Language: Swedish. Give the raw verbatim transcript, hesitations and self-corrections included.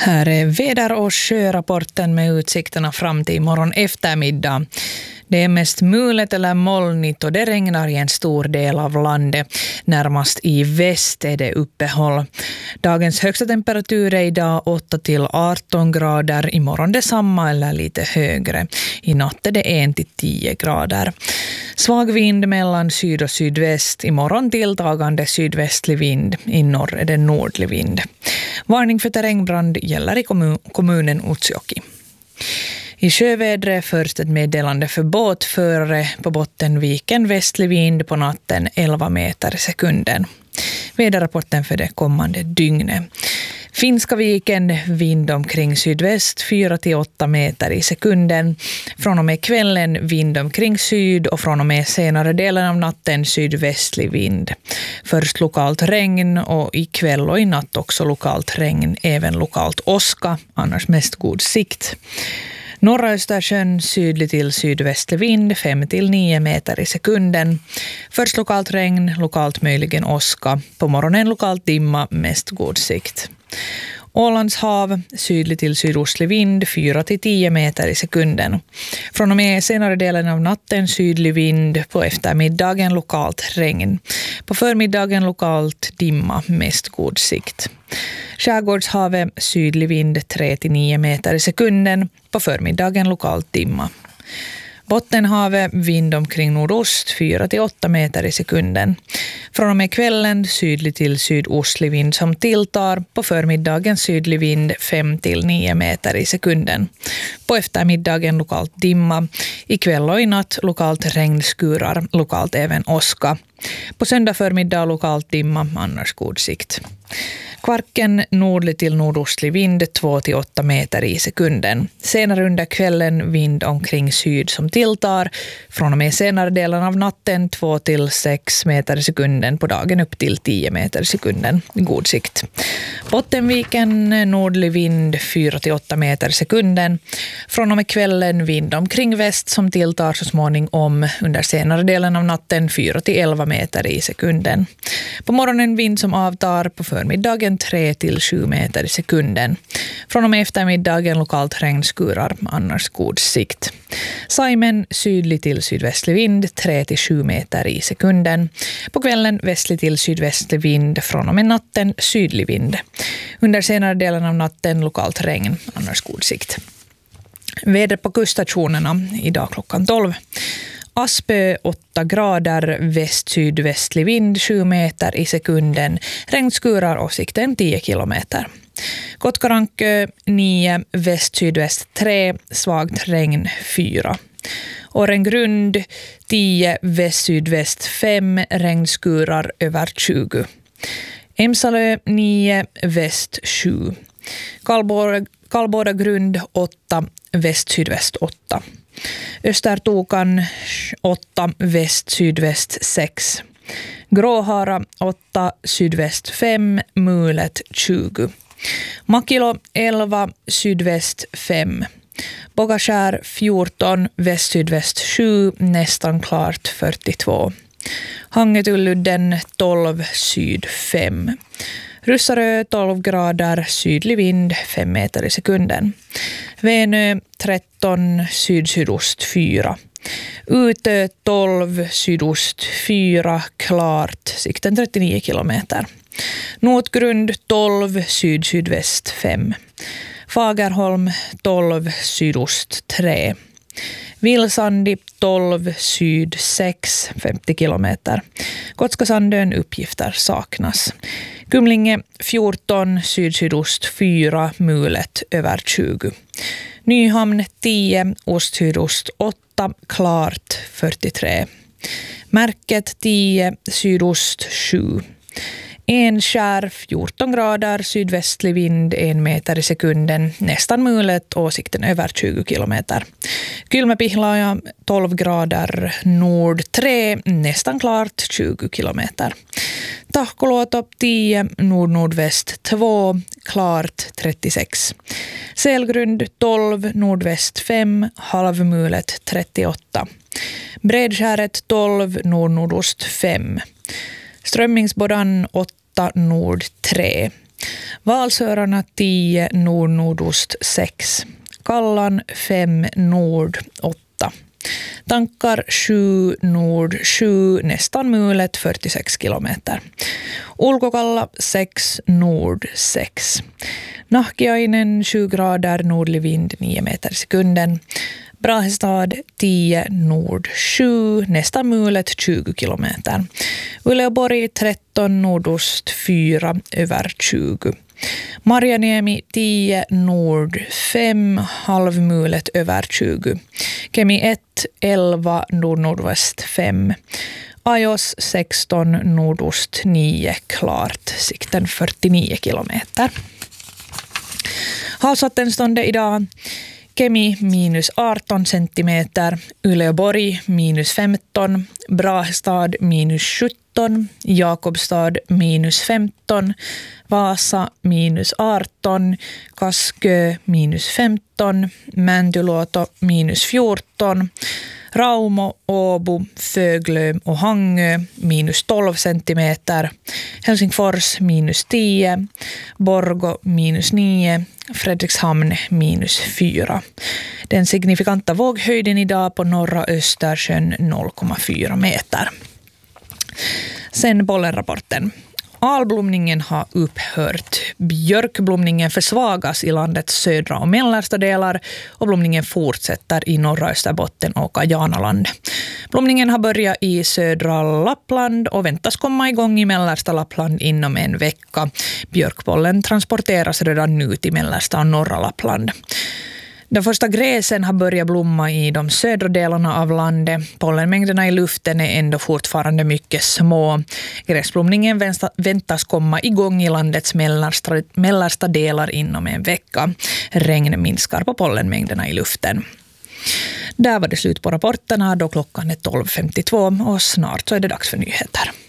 Här är väder- och sjörapporten med utsikterna fram till imorgon eftermiddag. Det är mest mulet eller molnigt och det regnar i en stor del av landet. Närmast i väst är det uppehåll. Dagens högsta temperatur är idag åtta till arton grader. Imorgon detsamma eller lite högre. I natt är det ett till tio grader. Svag vind mellan syd och sydväst. Imorgon tilltagande sydvästlig vind. I norr är det nordlig vind. Varning för terrängbrand gäller i kommun- kommunen Utsjoki. I sjövädret först ett meddelande för båtförare på Bottenviken, västlig vind på natten elva meter i sekunden. Väderrapporten för det kommande dygnet. Finska viken, vind omkring sydväst fyra till åtta meter i sekunden. Från och med kvällen vind omkring syd och från och med senare delen av natten sydvästlig vind. Först lokalt regn och i kväll och i natt också lokalt regn, även lokalt åska, annars mest god sikt. Norra Östersjön sydlig till sydvästlig vind fem till nio meter i sekunden. Först lokalt regn, lokalt möjligen åska. På morgonen lokalt dimma, mest god sikt. Ålands hav sydlig till sydostlig vind fyra till tio meter i sekunden. Från och med senare delen av natten sydlig vind, på eftermiddagen lokalt regn. På förmiddagen lokalt dimma, mest god sikt. Skärgårdshavet sydlig vind tre till nio meter i sekunden, på förmiddagen lokalt dimma. Bottenhavet vind omkring nordost fyra till åtta meter i sekunden. Från och med kvällen sydlig till sydostlig vind som tilltar, på förmiddagen sydlig vind fem till nio meter i sekunden. På eftermiddagen lokalt dimma, i kväll och i natt lokalt regnskurar, lokalt även åska. På söndag förmiddag lokalt dimma, annars god sikt. Kvarken nordlig till nordostlig vind två till åtta meter i sekunden. Senare under kvällen vind omkring syd som tilltar. Från och med senare delen av natten två till sex meter i sekunden. På dagen upp till tio meter i sekunden. God sikt. Bottenviken nordlig vind fyra till åtta meter i sekunden. Från och med kvällen vind omkring väst som tilltar så småningom. Under senare delen av natten fyra till elva meter i sekunden. På morgonen vind som avtar, på förmiddagen tre till sju meter i sekunden. Från och med eftermiddagen lokalt regnskurar, annars god sikt. Saimen sydlig till sydvästlig vind tre till sju meter i sekunden. På kvällen västlig till sydvästlig vind, från och med natten sydlig vind. Under senare delen av natten lokalt regn, annars god sikt. Väder på kuststationerna idag klockan tolv. Aspö åtta grader, väst-sydvästlig vind sju meter i sekunden, regnskurar och sikten tio kilometer. Kotkarankö nio, väst-sydväst tre, svagt regn fyra. Årengrund tio, väst-sydväst fem, regnskurar över tjugo. Emsalö nio, väst sju. Kallborg, Kallbordagrund åtta, väst-sydväst åtta. Östertokan åtta, väst-sydväst sex. Gråhara åtta, sydväst fem, mulet tjugo. Makilo elva, sydväst fem. Bogaskär fjorton, väst-sydväst sju, nästan klart fyrtiotvå. Hangetulludden tolv, syd fem. Russarö tolv grader, sydlig vind fem meter i sekunden. Vänö tretton, syd-sydost fyra. Utö tolv, sydost fyra, klart, sikten trettionio kilometer. Notgrund tolv, syd-sydväst fem. Fagerholm tolv, sydost tre. Vilsandi tolv, syd sex, femtio kilometer. Kotskasandön uppgifter saknas. Kumlinge fjorton, syd-sydost fyra, mulet över tjugo. Nyhamn tio, ost-sydost åtta, klart fyrtiotre. Märket tio, sydost sju. Enskär fjorton grader, sydvästlig vind en meter i sekunden, nästan mulet och sikten över tjugo kilometer. Kylmäpihlaja tolv grader, nord tre, nästan klart tjugo kilometer. Tahkoluoto tio, nord-nordväst två, klart trettiosex. Selgrund tolv, nordväst fem, halvmulet trettioåtta. Bredskäret tolv, nord-nordost fem. Strömmingsbodan åtta, nord tre. Valsörarna tio, nord-nordost sex. Kallan fem, nord åtta. Tankar sju, nord sju, nästan mulet fyrtiosex kilometer. Ulkokalla sex, nord sex. Nahkiainen sju grader, nordlig vind nio meter i sekunden. Brahestad tio, nord sju, nästan mulet tjugo kilometer. Uleåborg tretton, nordost fyra, över tjugo. Marjaniemi tio, nord fem, halvmulet över tjugo. Kemi ett, elva, nord-nordväst fem. Ajos sexton, nordost nio, klart, sikten fyrtionio kilometer. Havsvattenståndet idag. Kemi minus arton centimeter, Uleåborg minus femton, Brahestad minus sjutton, Jakobstad minus femton, Vasa minus arton, Kaskö minus femton, Mäntyluoto minus fjorton, Raumo, Åbo, Föglö och Hangö minus tolv centimeter, Helsingfors minus tio, Borgo minus nio, Fredrikshamn minus fyra. Den signifikanta våghöjden idag på norra Östersjön noll komma fyra meter. Sen pollenrapporten. Alblomningen har upphört. Björkblomningen försvagas i landets södra och mellersta delar och blomningen fortsätter i norra Österbotten och Kajanaland. Blomningen har börjat i södra Lappland och väntas komma igång i mellersta Lappland inom en vecka. Björkpollen transporteras redan nu till mellersta och norra Lappland. De första gräsen har börjat blomma i de södra delarna av landet. Pollenmängderna i luften är ändå fortfarande mycket små. Gräsblomningen väntas komma igång i landets mellersta, mellersta delar inom en vecka. Regn minskar på pollenmängderna i luften. Där var det slut på rapporterna då klockan är tolv femtiotvå och snart så är det dags för nyheter.